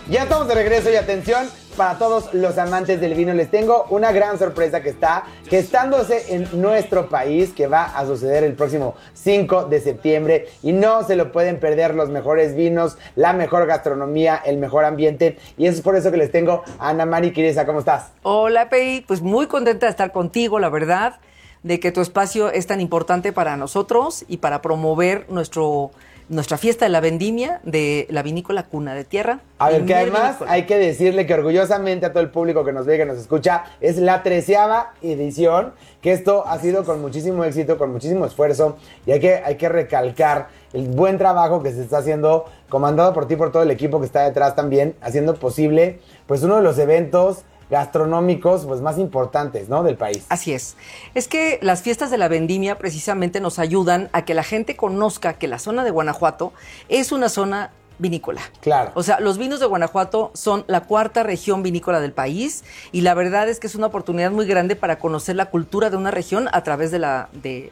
Ya estamos de regreso y atención para todos los amantes del vino. Les tengo una gran sorpresa que está gestándose en nuestro país, que va a suceder el próximo 5 de septiembre y no se lo pueden perder. Los mejores vinos, la mejor gastronomía, el mejor ambiente, y es por eso que les tengo a Ana Mari Quireza. ¿Cómo estás? Hola, Pei, pues muy contenta de estar contigo, la verdad, de que tu espacio es tan importante para nosotros y para promover nuestra fiesta de la vendimia de la vinícola Cuna de Tierra. A ver, que además hay que decirle que orgullosamente a todo el público que nos ve y que nos escucha, es la 13ª edición, que esto ha sido con muchísimo éxito, con muchísimo esfuerzo, y hay que recalcar el buen trabajo que se está haciendo, comandado por ti, por todo el equipo que está detrás también, haciendo posible pues uno de los eventos gastronómicos pues más importantes, ¿no?, del país. Así es. Es que las fiestas de la vendimia precisamente nos ayudan a que la gente conozca que la zona de Guanajuato es una zona vinícola. Claro. O sea, los vinos de Guanajuato son la 4ª región vinícola del país y la verdad es que es una oportunidad muy grande para conocer la cultura de una región a través de la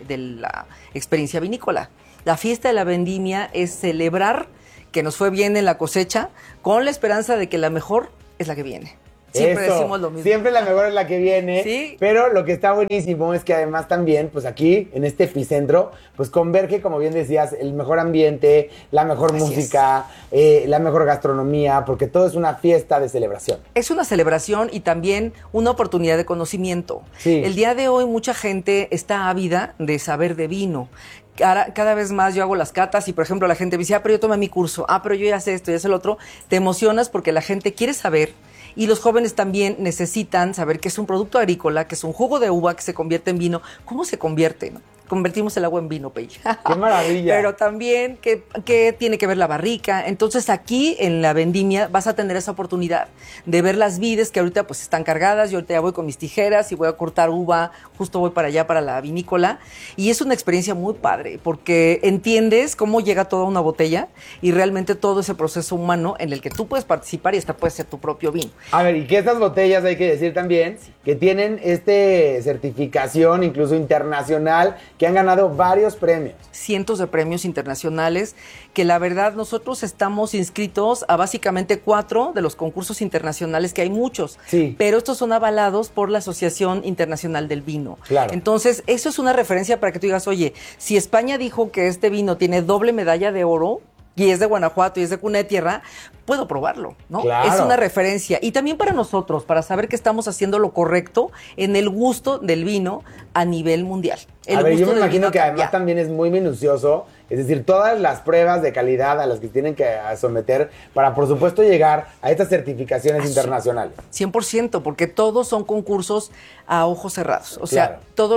experiencia vinícola. La fiesta de la vendimia es celebrar que nos fue bien en la cosecha con la esperanza de que la mejor es la que viene. Siempre decimos lo mismo. Siempre la mejor es la que viene, ¿sí? Pero lo que está buenísimo es que además también, pues aquí, en este epicentro, pues converge, como bien decías, el mejor ambiente, la mejor música, la mejor gastronomía, porque todo es una fiesta de celebración. Es una celebración y también una oportunidad de conocimiento. Sí. El día de hoy mucha gente está ávida de saber de vino. Cada vez más yo hago las catas y, por ejemplo, la gente me dice, pero yo tomé mi curso, pero yo ya sé esto, ya sé lo otro. Te emocionas porque la gente quiere saber. Y los jóvenes también necesitan saber que es un producto agrícola, que es un jugo de uva que se convierte en vino. ¿Cómo se convierte, no? Convertimos el agua en vino, Pei. ¡Qué maravilla! Pero también, ¿qué tiene que ver la barrica? Entonces, aquí en la vendimia vas a tener esa oportunidad de ver las vides que ahorita pues están cargadas. Yo ahorita ya voy con mis tijeras y voy a cortar uva. Justo voy para allá, para la vinícola. Y es una experiencia muy padre porque entiendes cómo llega toda una botella y realmente todo ese proceso humano en el que tú puedes participar y hasta puede ser tu propio vino. A ver, y que estas botellas, hay que decir también, que tienen certificación incluso internacional, que han ganado varios premios. Cientos de premios internacionales, que la verdad nosotros estamos inscritos a básicamente 4 de los concursos internacionales, que hay muchos, sí, pero estos son avalados por la Asociación Internacional del Vino. Claro. Entonces, eso es una referencia para que tú digas, oye, si España dijo que este vino tiene doble medalla de oro, y es de Guanajuato y es de Cuna de Tierra, puedo probarlo, ¿no? Claro. Es una referencia. Y también para nosotros, para saber que estamos haciendo lo correcto en el gusto del vino a nivel mundial. A ver, yo me imagino que además también es muy minucioso, es decir, todas las pruebas de calidad a las que tienen que someter para, por supuesto, llegar a estas certificaciones internacionales. 100%, porque todos son concursos a ojos cerrados. O sea, todos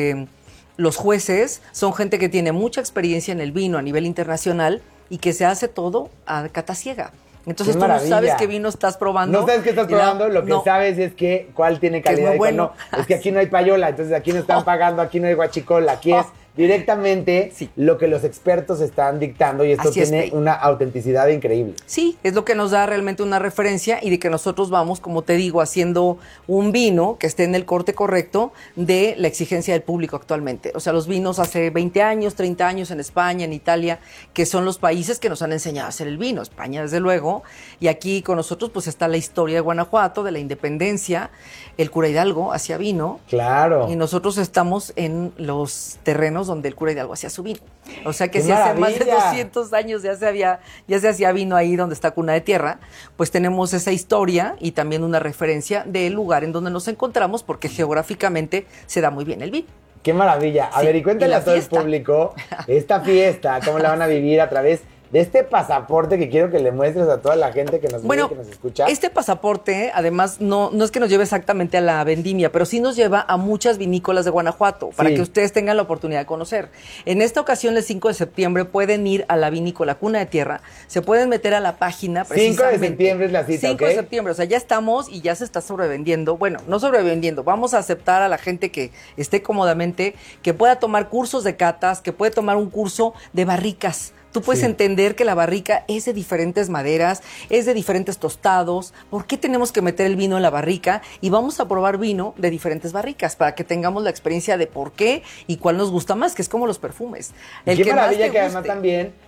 los jueces son gente que tiene mucha experiencia en el vino a nivel internacional y que se hace todo a cata ciega. Entonces tú no sabes qué vino estás probando. No sabes qué estás probando, lo que sabes es que cuál tiene calidad y cuál no. Es que aquí no hay payola, entonces aquí no están pagando, aquí no hay guachicola, aquí es directamente lo que los expertos están dictando y esto tiene una autenticidad increíble. Sí, es lo que nos da realmente una referencia y de que nosotros vamos, como te digo, haciendo un vino que esté en el corte correcto de la exigencia del público actualmente. O sea, los vinos hace 20 años, 30 años en España, en Italia, que son los países que nos han enseñado a hacer el vino. España, desde luego, y aquí con nosotros pues está la historia de Guanajuato, de la independencia, el cura Hidalgo hacía vino. Claro. Y nosotros estamos en los terrenos donde el cura Hidalgo hacía su vino. O sea que si hace más de 200 años ya se hacía vino ahí donde está Cuna de Tierra, pues tenemos esa historia y también una referencia del lugar en donde nos encontramos porque geográficamente se da muy bien el vino. ¡Qué maravilla! A ver, y cuéntale a todo el público esta fiesta, cómo la van a vivir a través de este pasaporte que quiero que le muestres a toda la gente que nos ve, que nos escucha. Este pasaporte, además, no es que nos lleve exactamente a la vendimia, pero sí nos lleva a muchas vinícolas de Guanajuato, para que ustedes tengan la oportunidad de conocer. En esta ocasión, el 5 de septiembre, pueden ir a la vinícola Cuna de Tierra, se pueden meter a la página. 5 de septiembre es la cita, 5 de septiembre, o sea, ya estamos y ya se está sobrevendiendo. Bueno, no sobrevendiendo, vamos a aceptar a la gente que esté cómodamente, que pueda tomar cursos de catas, que puede tomar un curso de barricas. Tú puedes entender que la barrica es de diferentes maderas, es de diferentes tostados. ¿Por qué tenemos que meter el vino en la barrica? Y vamos a probar vino de diferentes barricas para que tengamos la experiencia de por qué y cuál nos gusta más, que es como los perfumes. Qué maravilla que además también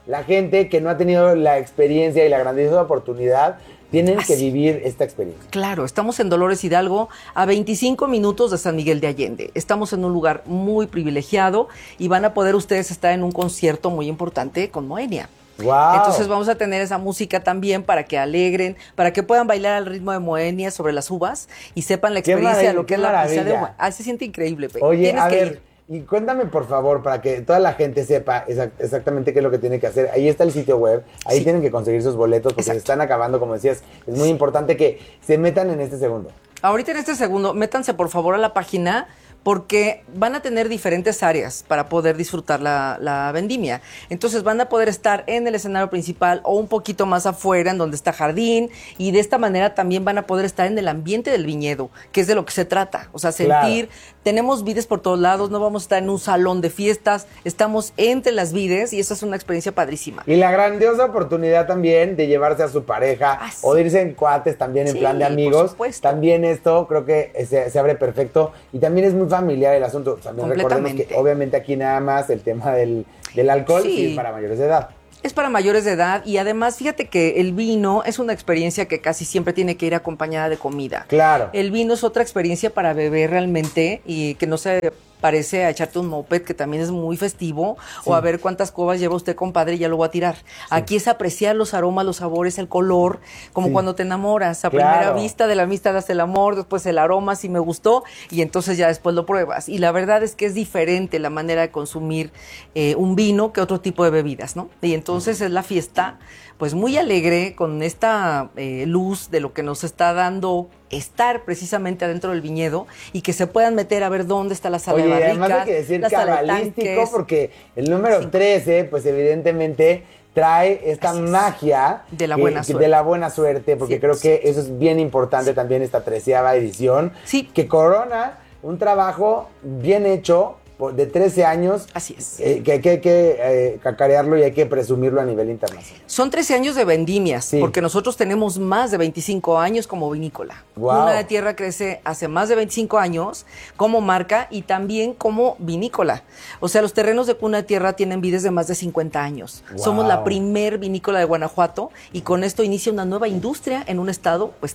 la gente que no ha tenido la experiencia y la grandiosa oportunidad, tienen que vivir esta experiencia. Claro, estamos en Dolores Hidalgo, a 25 minutos de San Miguel de Allende. Estamos en un lugar muy privilegiado y van a poder ustedes estar en un concierto muy importante con Moenia. Wow. Entonces vamos a tener esa música también para que alegren, para que puedan bailar al ritmo de Moenia sobre las uvas y sepan la experiencia de lo que es la pizza de uva. Se siente increíble, Pe. Oye, a ver, y cuéntame por favor, para que toda la gente sepa exactamente qué es lo que tiene que hacer. Ahí está el sitio web, ahí tienen que conseguir sus boletos porque se están acabando, como decías. Es muy importante que se metan en este segundo. Ahorita en este segundo, métanse por favor a la página, porque van a tener diferentes áreas para poder disfrutar la vendimia. Entonces van a poder estar en el escenario principal o un poquito más afuera, en donde está jardín, y de esta manera también van a poder estar en el ambiente del viñedo, que es de lo que se trata. O sea, sentir, tenemos vides por todos lados, no vamos a estar en un salón de fiestas, estamos entre las vides y esa es una experiencia padrísima. Y la grandiosa oportunidad también de llevarse a su pareja o de irse en cuates también en plan de amigos. También esto creo que se abre perfecto y también es muy familiar el asunto. También recordemos que obviamente aquí nada más el tema del alcohol es para mayores de edad. Es para mayores de edad y además fíjate que el vino es una experiencia que casi siempre tiene que ir acompañada de comida. Claro. El vino es otra experiencia para beber realmente y que no se parece a echarte un moped, que también es muy festivo, o a ver cuántas cubas lleva usted, compadre, y ya lo voy a tirar. Aquí es apreciar los aromas, los sabores, el color, como cuando te enamoras. A primera vista, de la amistad das el amor, después el aroma, si me gustó, y entonces ya después lo pruebas. Y la verdad es que es diferente la manera de consumir un vino que otro tipo de bebidas, ¿no? Y entonces es la fiesta, pues muy alegre, con esta luz de lo que nos está dando estar precisamente adentro del viñedo y que se puedan meter a ver dónde está la sala de barricas. Además hay que decir cabalístico porque el número 13, pues evidentemente trae esta magia de la buena suerte. De la buena suerte, porque creo que eso es bien importante también, esta 13ª edición, que corona un trabajo bien hecho de 13 años. Así es. Que hay que cacarearlo y hay que presumirlo a nivel internacional. Son 13 años de vendimias, porque nosotros tenemos más de 25 años como vinícola. Cuna de Tierra crece hace más de 25 años como marca y también como vinícola. O sea, los terrenos de Cuna de Tierra tienen vides de más de 50 años. Somos la primer vinícola de Guanajuato y con esto inicia una nueva industria en un estado, pues,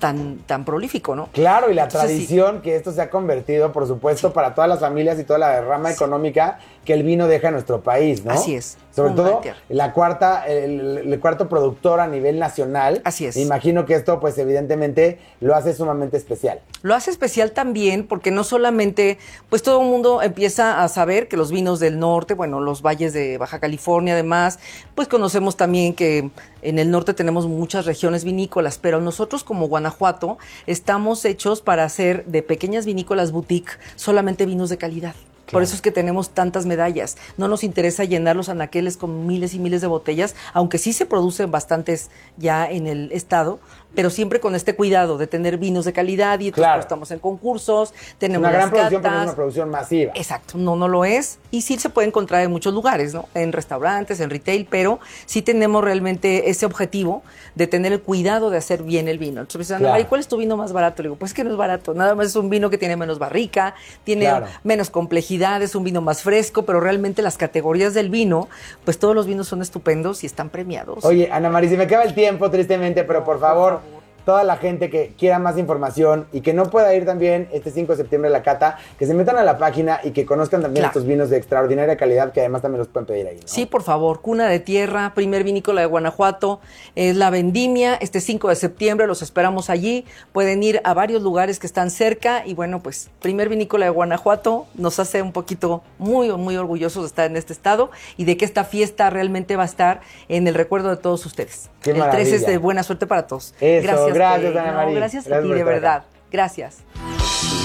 tan prolífico, ¿no? Claro, y la tradición que esto se ha convertido, por supuesto, para todas las familias y toda la derrama económica que el vino deja en nuestro país, ¿no? Así es. Sobre todo el cuarto productor a nivel nacional. Así es. Me imagino que esto, pues, evidentemente, lo hace sumamente especial. Lo hace especial también porque no solamente, pues, todo el mundo empieza a saber que los vinos del norte, bueno, los valles de Baja California, además, pues conocemos también que en el norte tenemos muchas regiones vinícolas, pero nosotros como Guanajuato estamos hechos para hacer de pequeñas vinícolas boutique solamente vinos de calidad. Por eso es que tenemos tantas medallas. No nos interesa llenar los anaqueles con miles y miles de botellas, aunque sí se producen bastantes ya en el estado, pero siempre con este cuidado de tener vinos de calidad y entonces estamos en concursos, tenemos una gran producción, catas. pero es una producción masiva. Exacto, no lo es y sí se puede encontrar en muchos lugares, ¿no? En restaurantes, en retail, pero sí tenemos realmente ese objetivo de tener el cuidado de hacer bien el vino. Entonces me dicen, ¿cuál es tu vino más barato? Le digo, pues es que no es barato, nada más es un vino que tiene menos barrica, tiene menos complejidad, es un vino más fresco, pero realmente las categorías del vino, pues todos los vinos son estupendos y están premiados. Oye, Ana María, se me acaba el tiempo tristemente, pero por favor, toda la gente que quiera más información y que no pueda ir también este 5 de septiembre a la cata, que se metan a la página y que conozcan también estos vinos de extraordinaria calidad que además también los pueden pedir ahí, ¿no? Sí, por favor, Cuna de Tierra, primer vinícola de Guanajuato, es la vendimia, este 5 de septiembre los esperamos allí, pueden ir a varios lugares que están cerca y bueno, pues primer vinícola de Guanajuato nos hace un poquito muy orgullosos de estar en este estado y de que esta fiesta realmente va a estar en el recuerdo de todos ustedes. Qué el 13 es de buena suerte para todos. Eso, gracias Ana María. Gracias a ti, de verdad. Gracias.